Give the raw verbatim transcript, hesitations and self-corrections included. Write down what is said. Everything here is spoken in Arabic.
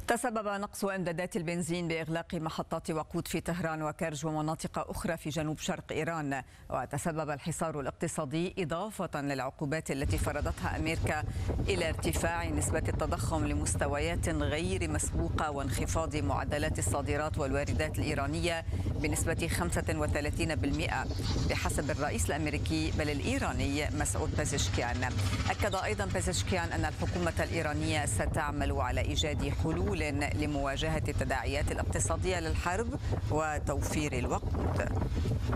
تسبب نقص إمدادات البنزين بإغلاق محطات وقود في طهران وكرج ومناطق أخرى في جنوب شرق إيران. وتسبب الحصار الاقتصادي إضافة للعقوبات التي فرضتها أمريكا إلى ارتفاع نسبة التضخم لمستويات غير مسبوقة وانخفاض معدلات الصادرات والواردات الإيرانية بنسبة خمسة وثلاثين بالمئة بحسب الرئيس الأمريكي بل الإيراني مسعود بازشكيان. أكد أيضا بازشكيان أن الحكومة الإيرانية ستعمل على إيجاد حلول لمواجهة التداعيات الاقتصادية للحرب وتوفير الوقود.